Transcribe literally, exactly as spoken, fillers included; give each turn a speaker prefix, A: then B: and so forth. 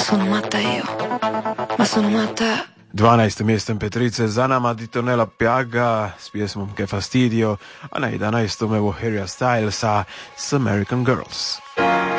A: sono matta io, ma sono matta.
B: dvanaestim mjestom Petrice za nama Ditonella Piaga s pjesmom Che fastidio, a na jedanaestom evo Harry Stylesa s American Girls.